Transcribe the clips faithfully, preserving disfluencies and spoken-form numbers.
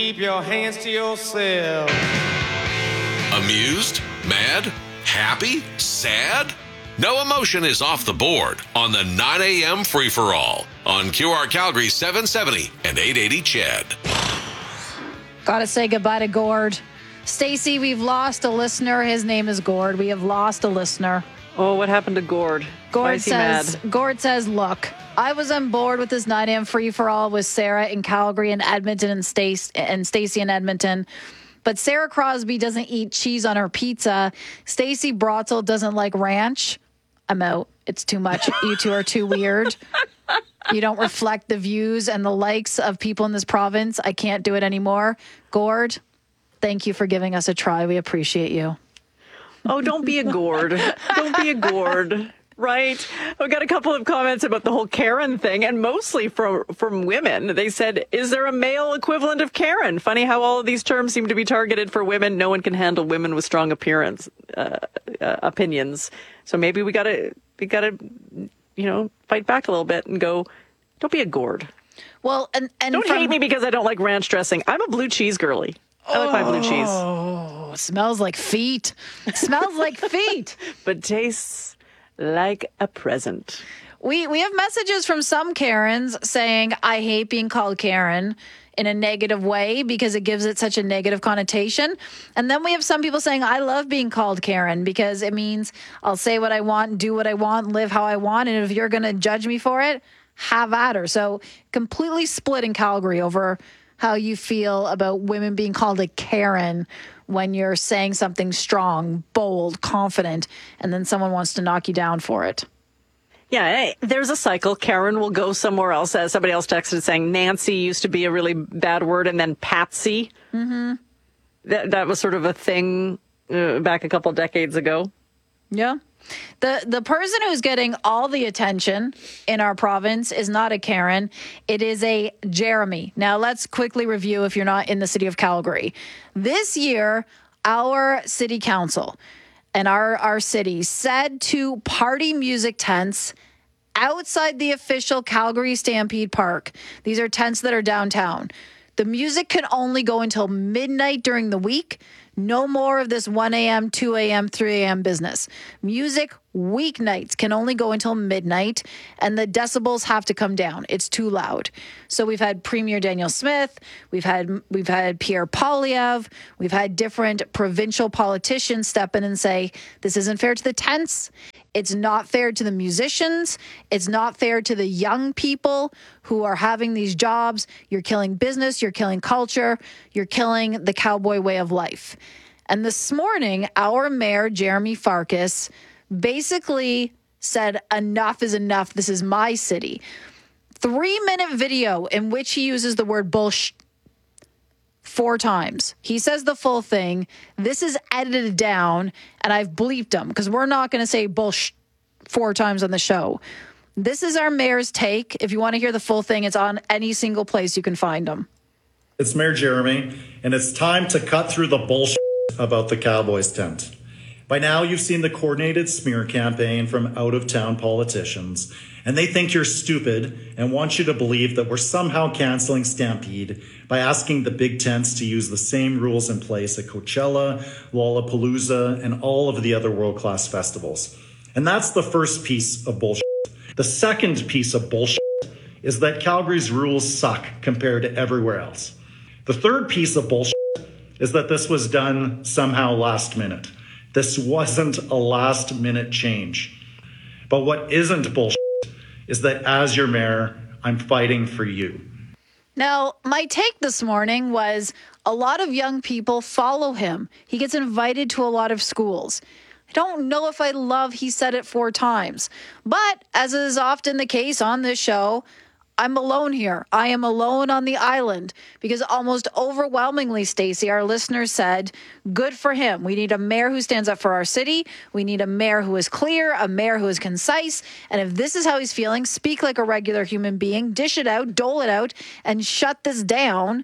Keep your hands to yourself. Amused? Mad? Happy? Sad? No emotion is off the board on the nine a.m. free-for-all on Q R Calgary seven seventy and eight eighty C H E D. Gotta say goodbye to Gord. Stacey, we've lost a listener. His name is Gord. We have lost a listener. Oh, what happened to Gord? Gord Why is he says, mad? Gord says, look, I was on board with this nine a.m. free-for-all with Sarah in Calgary and Edmonton and Stace and Stacey in Edmonton. But Sarah Crosby doesn't eat cheese on her pizza. Stacey Brotzel doesn't like ranch. I'm out. It's too much. You two are too weird. You don't reflect the views and the likes of people in this province. I can't do it anymore. Gord, thank you for giving us a try. We appreciate you. Oh, don't be a Gord. Don't be a Gord. Right. We got a couple of comments about the whole Karen thing, and mostly from from women. They said, is there a male equivalent of Karen? Funny how all of these terms seem to be targeted for women. No one can handle women with strong appearance uh, uh, opinions. So maybe we got to we got to you know fight back a little bit and go, don't be a Gord. Well, and, and don't from, hate me because I don't like ranch dressing. I'm a blue cheese girly. I like my blue cheese. Oh, smells like feet. Smells like feet. But tastes like a present. We we have messages from some Karens saying, I hate being called Karen in a negative way because it gives it such a negative connotation. And then we have some people saying, I love being called Karen because it means I'll say what I want, do what I want, live how I want. And if you're going to judge me for it, have at her. So completely split in Calgary over how you feel about women being called a Karen when you're saying something strong, bold, confident, and then someone wants to knock you down for it. Yeah, there's a cycle. Karen will go somewhere else. As somebody else texted saying Nancy used to be a really bad word, and then Patsy. Mm-hmm. That that was sort of a thing uh, back a couple decades ago. Yeah. The the person who's getting all the attention in our province is not a Karen. It is a Jeremy. Now, let's quickly review if you're not in the city of Calgary. This year, our city council and our, our city said to party music tents outside the official Calgary Stampede Park. These are tents that are downtown. The music can only go until midnight during the week. No more of this one a.m., two a.m., three a.m. business. Music weeknights can only go until midnight, and the decibels have to come down. It's too loud. So we've had Premier Daniel Smith, we've had we've had Pierre Poilievre, we've had different provincial politicians step in and say, this isn't fair to the tents. It's not fair to the musicians. It's not fair to the young people who are having these jobs. You're killing business. You're killing culture. You're killing the cowboy way of life. And this morning, our mayor, Jeremy Farkas, basically said, enough is enough. This is my city. Three-minute video in which he uses the word bullshit four times. He says the full thing. This is edited down, and I've bleeped him because we're not going to say bullshit four times on the show. This is our mayor's take. If you want to hear the full thing, it's on any single place you can find him. It's Mayor Jeremy, and it's time to cut through the bullshit about the Cowboys tent. By now, you've seen the coordinated smear campaign from out-of-town politicians, and they think you're stupid and want you to believe that we're somehow canceling Stampede by asking the big tents to use the same rules in place at Coachella, Lollapalooza, and all of the other world-class festivals. And that's the first piece of bullshit. The second piece of bullshit is that Calgary's rules suck compared to everywhere else. The third piece of bullshit is that this was done somehow last minute. This wasn't a last minute change. But what isn't bullshit is that as your mayor, I'm fighting for you. Now, my take this morning was a lot of young people follow him. He gets invited to a lot of schools. I don't know if I love he said it four times. But as is often the case on this show, I'm alone here. I am alone on the island because almost overwhelmingly, Stacey, our listeners said, good for him. We need a mayor who stands up for our city. We need a mayor who is clear, a mayor who is concise. And if this is how he's feeling, speak like a regular human being, dish it out, dole it out, and shut this down.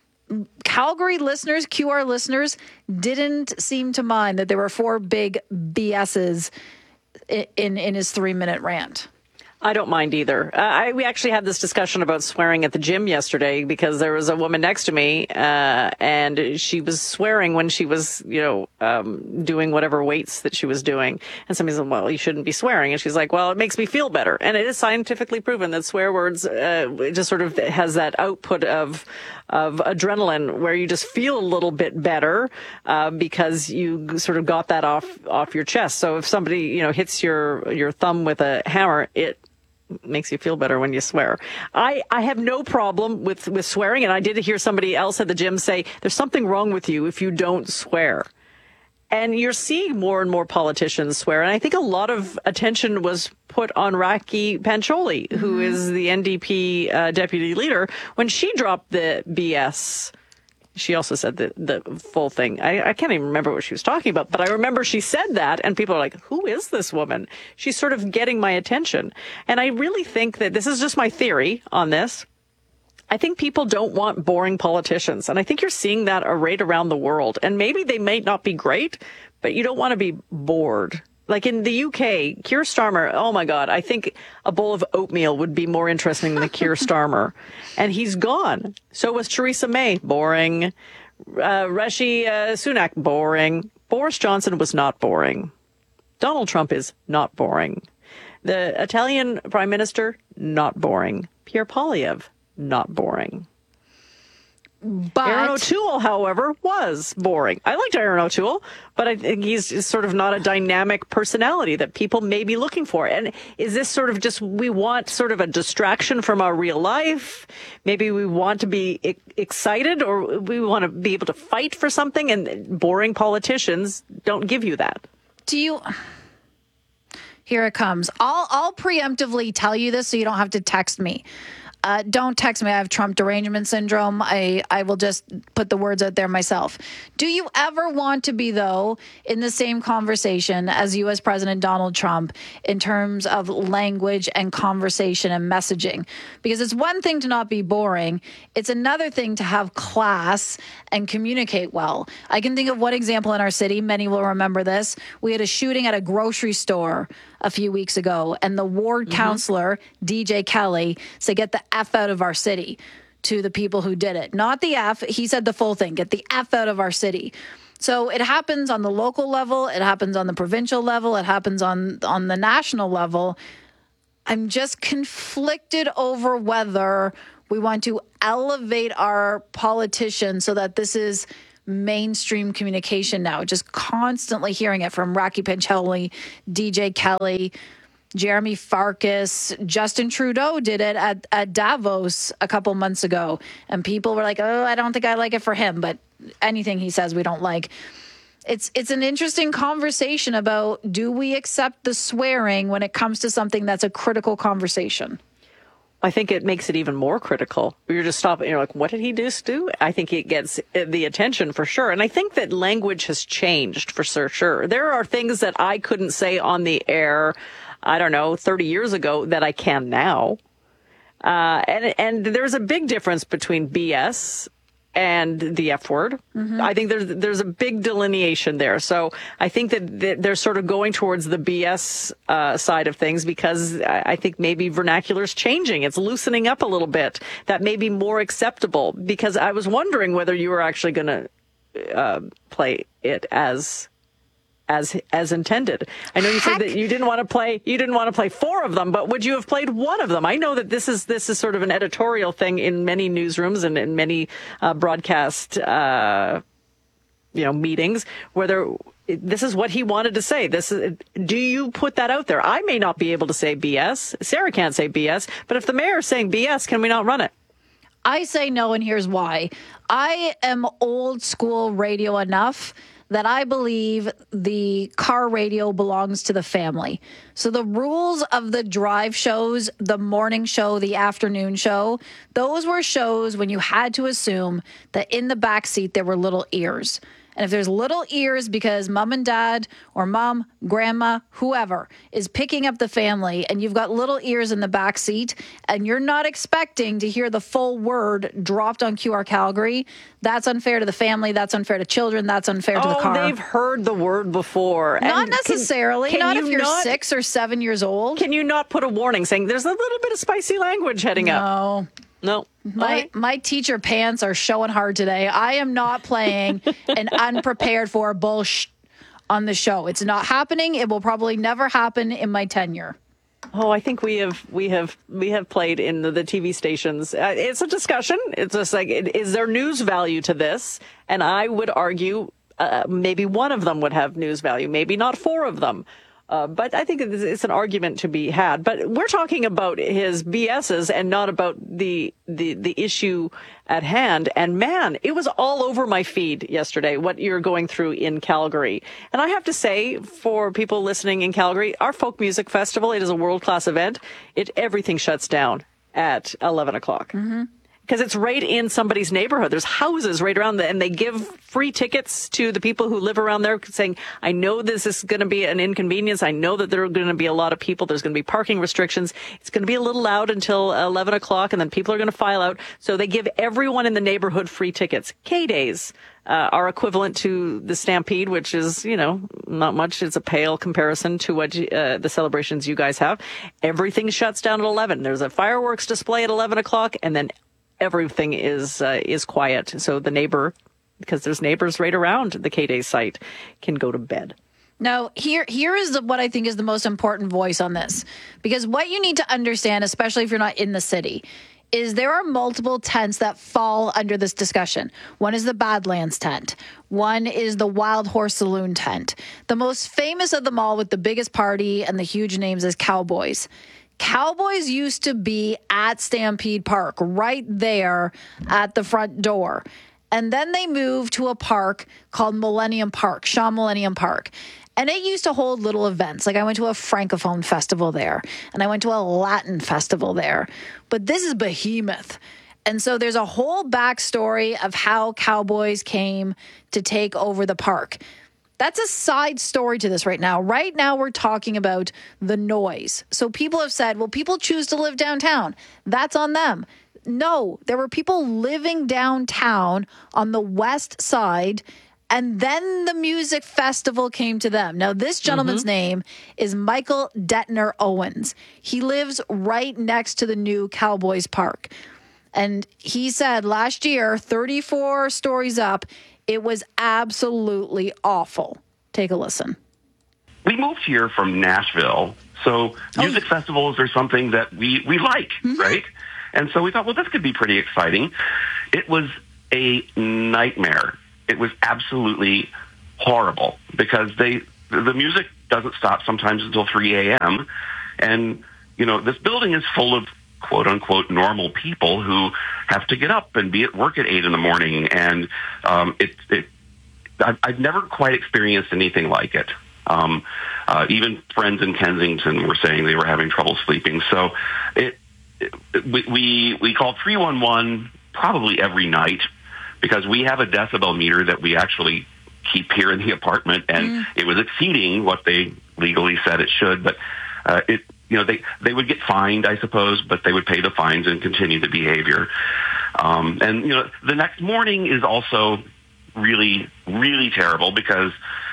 Calgary listeners, Q R listeners, didn't seem to mind that there were four big B S's in, in, in his three-minute rant. I don't mind either. Uh, I, we actually had this discussion about swearing at the gym yesterday because there was a woman next to me, uh, and she was swearing when she was, you know, um, doing whatever weights that she was doing. And somebody said, well, you shouldn't be swearing. And she's like, well, it makes me feel better. And it is scientifically proven that swear words, uh, it just sort of has that output of, of adrenaline where you just feel a little bit better, uh, because you sort of got that off, off your chest. So if somebody, you know, hits your, your thumb with a hammer, it makes you feel better when you swear. I, I have no problem with, with swearing, and I did hear somebody else at the gym say, there's something wrong with you if you don't swear. And you're seeing more and more politicians swear, and I think a lot of attention was put on Raki Pancholi, who mm-hmm. is the N D P uh, deputy leader, when she dropped the B S. She also said the, the full thing. I, I can't even remember what she was talking about, but I remember she said that, and people are like, who is this woman? She's sort of getting my attention. And I really think that this is just my theory on this. I think people don't want boring politicians, and I think you're seeing that right around the world. And maybe they may not be great, but you don't want to be bored. Like in the U K, Keir Starmer, oh my God, I think a bowl of oatmeal would be more interesting than Keir Starmer. And he's gone. So was Theresa May, boring. Uh, Rishi uh, Sunak, boring. Boris Johnson was not boring. Donald Trump is not boring. The Italian Prime Minister, not boring. Pierre Poilievre, not boring. But Aaron O'Toole, however, was boring. I liked Aaron O'Toole, but I think he's sort of not a dynamic personality that people may be looking for. And is this sort of just, we want sort of a distraction from our real life? Maybe we want to be e- excited, or we want to be able to fight for something, and boring politicians don't give you that. do you... Here it comes. I'll, I'll preemptively tell you this so you don't have to text me. Uh, don't text me. I have Trump derangement syndrome. I, I will just put the words out there myself. Do you ever want to be, though, in the same conversation as U S President Donald Trump in terms of language and conversation and messaging? Because it's one thing to not be boring. It's another thing to have class and communicate well. I can think of one example in our city. Many will remember this. We had a shooting at a grocery store a few weeks ago, and the ward mm-hmm. counselor, D J Kelly, said, get the F out of our city to the people who did it. Not the F. He said the full thing. Get the F out of our city. So it happens on the local level. It happens on the provincial level. It happens on, on the national level. I'm just conflicted over whether we want to elevate our politicians so that this is mainstream communication now, just constantly hearing it from Raki Pancholi, D J Kelly, Jeremy Farkas. Justin Trudeau did it at, at Davos a couple months ago, and people were like, oh, I don't think I like it for him, but anything he says we don't like. It's it's an interesting conversation about, do we accept the swearing when it comes to something that's a critical conversation? I think it makes it even more critical. You're just stopping. You're like, what did he just do? I think it gets the attention for sure. And I think that language has changed for sure. There are things that I couldn't say on the air, I don't know, thirty years ago that I can now. Uh, and, and there's a big difference between B S and the F word. Mm-hmm. I think there's there's a big delineation there. So I think that they're sort of going towards the B S uh, side of things, because I think maybe vernacular is changing. It's loosening up a little bit. That may be more acceptable, because I was wondering whether you were actually going to uh, play it as as as intended. I know you Heck. said that you didn't want to play you didn't want to play four of them, but would you have played one of them? I know that this is this is sort of an editorial thing in many newsrooms and in many uh, broadcast uh, you know meetings where there this is what he wanted to say. This is, do you put that out there? I may not be able to say B S. Sarah can't say B S, but if the mayor is saying B S, can we not run it? I say no, and here's why. I am old school radio enough that I believe the car radio belongs to the family. So the rules of the drive shows, the morning show, the afternoon show, those were shows when you had to assume that in the backseat there were little ears. And if there's little ears because mom and dad or mom, grandma, whoever is picking up the family and you've got little ears in the back seat and you're not expecting to hear the full word dropped on Q R Calgary, that's unfair to the family. That's unfair to children. That's unfair to the Oh, car. they've heard the word before. Not And necessarily. Can, can not you if you're not, six or seven years old. Can you not put a warning saying there's a little bit of spicy language heading up? No. No. My Right. my teacher pants are showing hard today. I am not playing an unprepared for bullshit on the show. It's not happening. It will probably never happen in my tenure. Oh, I think we have we have we have played in the, the T V stations. Uh, it's a discussion. It's just like, is there news value to this? And I would argue uh, maybe one of them would have news value, maybe not four of them. Uh, but I think it's, it's an argument to be had. But we're talking about his B S's and not about the the the issue at hand. And man, it was all over my feed yesterday, what you're going through in Calgary. And I have to say, for people listening in Calgary, our folk music festival, it is a world-class event. It everything shuts down at eleven o'clock. Mm-hmm. Because it's right in somebody's neighborhood. There's houses right around there, and they give free tickets to the people who live around there, saying, I know this is going to be an inconvenience. I know that there are going to be a lot of people. There's going to be parking restrictions. It's going to be a little loud until eleven o'clock, and then people are going to file out. So they give everyone in the neighborhood free tickets. K-Days uh, are equivalent to the Stampede, which is, you know, not much. It's a pale comparison to what uh, the celebrations you guys have. Everything shuts down at eleven. There's a fireworks display at eleven o'clock, and then everything is uh, is quiet. So the neighbor, because there's neighbors right around the K-Day site, can go to bed. Now, here here is what I think is the most important voice on this. Because what you need to understand, especially if you're not in the city, is there are multiple tents that fall under this discussion. One is the Badlands tent. One is the Wild Horse Saloon tent. The most famous of them all with the biggest party and the huge names is Cowboys. Cowboys used to be at Stampede Park, right there at the front door. And then they moved to a park called Millennium Park, Shaw Millennium Park. And it used to hold little events. Like I went to a Francophone festival there, and I went to a Latin festival there. But this is behemoth. And so there's a whole backstory of how Cowboys came to take over the park. That's a side story to this right now. Right now, we're talking about the noise. So people have said, well, people choose to live downtown. That's on them. No, there were people living downtown on the west side, and then the music festival came to them. Now, this gentleman's mm-hmm. name is Michael Detner Owens. He lives right next to the new Cowboys Park. And he said last year, thirty-four stories up, it was absolutely awful. Take a listen. We moved here from Nashville, so music oh. festivals are something that we, we like, mm-hmm. right? And so we thought, well, this could be pretty exciting. It was a nightmare. It was absolutely horrible because they the music doesn't stop sometimes until three a.m. And, you know, this building is full of quote-unquote normal people who have to get up and be at work at eight in the morning. And um, it, it, I've, I've never quite experienced anything like it. Um, uh, even friends in Kensington were saying they were having trouble sleeping. So it, it we, we, we called three one one probably every night because we have a decibel meter that we actually keep here in the apartment, and mm. it was exceeding what they legally said it should. But uh, it, you know, they, they would get fined, I suppose, but they would pay the fines and continue the behavior. Um, and, you know, the next morning is also really, really terrible because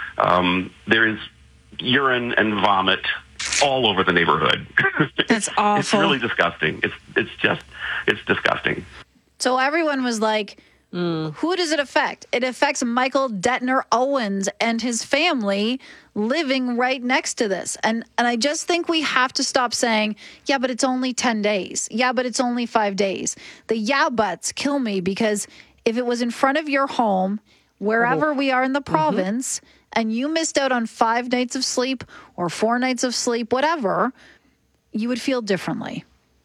um, there is urine and vomit all over the neighborhood. That's awful. It's really disgusting. It's, it's just, it's disgusting. So everyone was like, Mm. who does it affect? It affects Michael Detner Owens and his family living right next to this. And and I just think we have to stop saying, yeah, but it's only ten days. Yeah, but it's only five days. The yeah buts kill me because if it was in front of your home, wherever oh. we are in the province, mm-hmm. and you missed out on five nights of sleep or four nights of sleep, whatever, you would feel differently.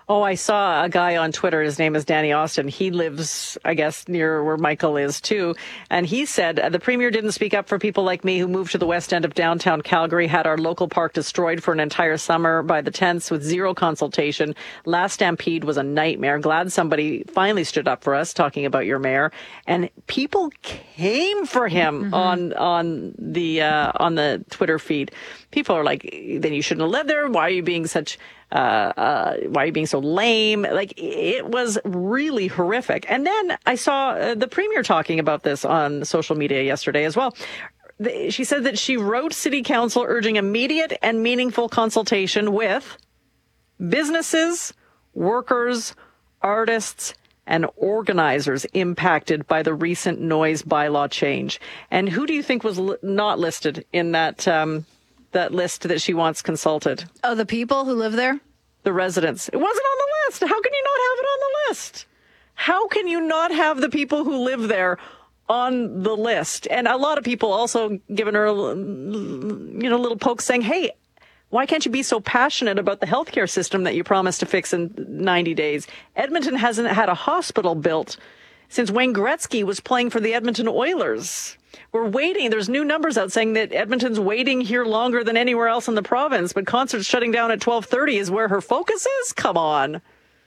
Oh, I saw a guy on Twitter. His name is Danny Austin. He lives, I guess, near where Michael is, too. And he said, the Premier didn't speak up for people like me who moved to the west end of downtown Calgary, had our local park destroyed for an entire summer by the tents with zero consultation. Last Stampede was a nightmare. Glad somebody finally stood up for us, talking about your mayor. And people came for him mm-hmm. on on the uh, on the Twitter feed. People are like, then you shouldn't have lived there. Why are you being such... Uh, uh, why are you being so lame? Like, it was really horrific. And then I saw uh, the Premier talking about this on social media yesterday as well. The, she said that she wrote City Council urging immediate and meaningful consultation with businesses, workers, artists, and organizers impacted by the recent noise bylaw change. And who do you think was li- not listed in that um that list that she wants consulted? Oh, the people who live there? The residents. It wasn't on the list. How can you not have it on the list? How can you not have the people who live there on the list? And a lot of people also giving her, you know, little pokes saying, hey, why can't you be so passionate about the healthcare system that you promised to fix in ninety days? Edmonton hasn't had a hospital built since Wayne Gretzky was playing for the Edmonton Oilers. We're waiting. There's new numbers out saying that Edmonton's waiting here longer than anywhere else in the province, but concerts shutting down at twelve thirty is where her focus is? Come on.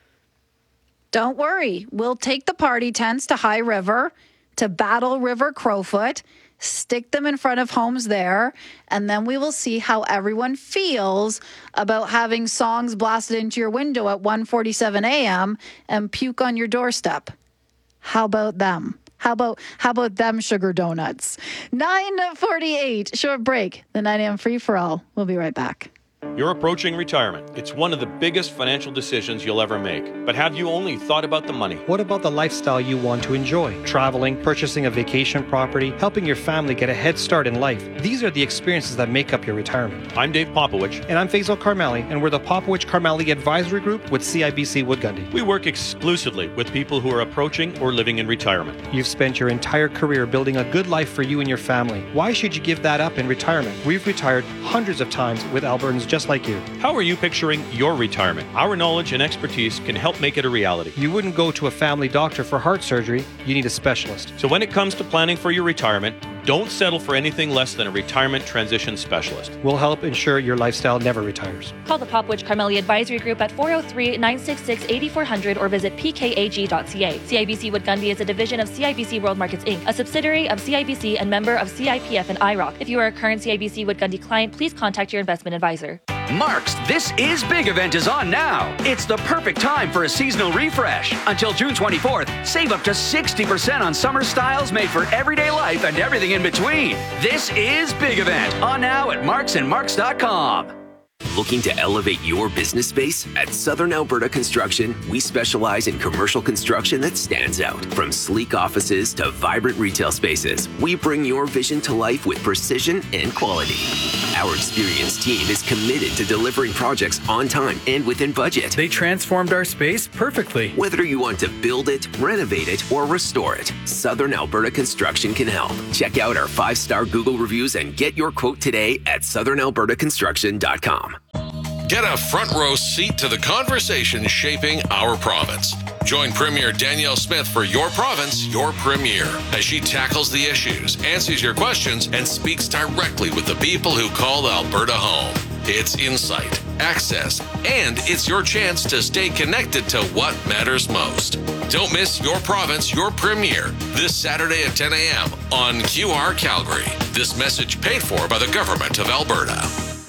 Don't worry. We'll take the party tents to High River, to Battle River Crowfoot, stick them in front of homes there, and then we will see how everyone feels about having songs blasted into your window at one forty-seven a.m. and puke on your doorstep. How about them? How about how about them sugar donuts? nine forty-eight, short break. The nine a.m. free for all. We'll be right back. You're approaching retirement. It's one of the biggest financial decisions you'll ever make. But have you only thought about the money? What about the lifestyle you want to enjoy? Traveling, purchasing a vacation property, helping your family get a head start in life. These are the experiences that make up your retirement. I'm Dave Popowich. And I'm Faisal Karmali, and we're the Popowich Karmali Advisory Group with C I B C Wood Gundy. We work exclusively with people who are approaching or living in retirement. You've spent your entire career building a good life for you and your family. Why should you give that up in retirement? We've retired hundreds of times with Albertans just like you. How are you picturing your retirement? Our knowledge and expertise can help make it a reality. You wouldn't go to a family doctor for heart surgery. You need a specialist. So when it comes to planning for your retirement, don't settle for anything less than a retirement transition specialist. We'll help ensure your lifestyle never retires. Call the Popowich Karmali Advisory Group at four oh three, nine six six, eight four hundred or visit p k a g dot c a. C I B C Wood Gundy is a division of C I B C World Markets Incorporated, a subsidiary of C I B C and member of C I P F and I R O C. If you are a current C I B C Wood Gundy client, please contact your investment advisor. Mark's This Is Big event is on now. It's the perfect time for a seasonal refresh. Until June twenty-fourth, save up to sixty percent on summer styles made for everyday life and everything in between. This is Big event on now at marks and marks dot com. Looking to elevate your business space? At Southern Alberta Construction, we specialize in commercial construction that stands out. From sleek offices to vibrant retail spaces, we bring your vision to life with precision and quality. Our experienced team is committed to delivering projects on time and within budget. They transformed our space perfectly. Whether you want to build it, renovate it, or restore it, Southern Alberta Construction can help. Check out our five-star Google reviews and get your quote today at southern alberta construction dot com. Get a front row seat to the conversation shaping our province. Join Premier Danielle Smith for Your Province, Your Premier, as she tackles the issues, answers your questions, and speaks directly with the people who call Alberta home. It's insight, access, and it's your chance to stay connected to what matters most. Don't miss Your Province, Your Premier this Saturday at ten a.m. on Q R Calgary. This message paid for by the Government of Alberta.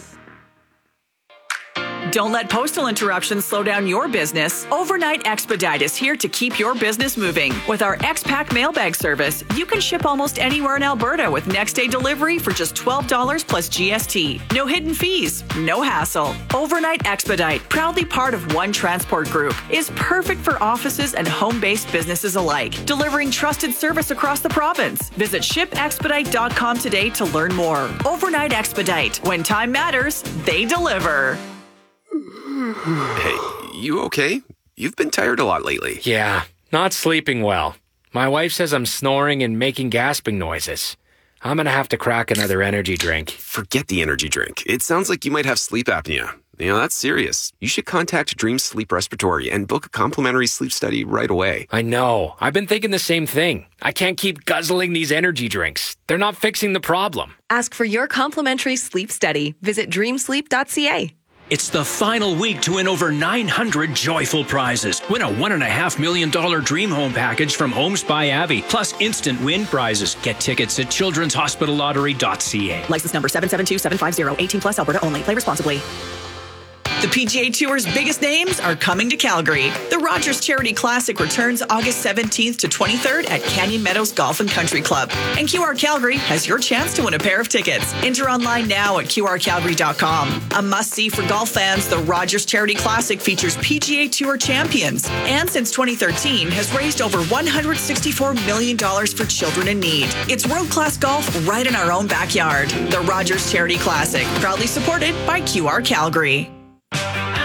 Don't let postal interruptions slow down your business. Overnight Expedite is here to keep your business moving. With our X-Pack mailbag service, you can ship almost anywhere in Alberta with next-day delivery for just twelve dollars plus G S T. No hidden fees, no hassle. Overnight Expedite, proudly part of One Transport Group, is perfect for offices and home-based businesses alike, delivering trusted service across the province. Visit ship expedite dot com today to learn more. Overnight Expedite. When time matters, they deliver. Hey, you okay? You've been tired a lot lately. Yeah, not sleeping well. My wife says I'm snoring and making gasping noises. I'm gonna have to crack another energy drink. Forget the energy drink. It sounds like you might have sleep apnea. You know, that's serious. You should contact Dream Sleep Respiratory and book a complimentary sleep study right away. I know. I've been thinking the same thing. I can't keep guzzling these energy drinks. They're not fixing the problem. Ask for your complimentary sleep study. Visit dream sleep dot c a. It's the final week to win over nine hundred joyful prizes. Win a one point five million dollars dream home package from Homes by Avi, plus instant win prizes. Get tickets at children's hospital lottery dot c a. License number seven seven two seven five zero, eighteen plus, Alberta only. Play responsibly. The P G A Tour's biggest names are coming to Calgary. The Rogers Charity Classic returns August seventeenth to twenty-third at Canyon Meadows Golf and Country Club. And Q R Calgary has your chance to win a pair of tickets. Enter online now at q r calgary dot com. A must-see for golf fans, the Rogers Charity Classic features P G A Tour champions. And since twenty thirteen has raised over one hundred sixty-four million dollars for children in need. It's world-class golf right in our own backyard. The Rogers Charity Classic, proudly supported by Q R Calgary.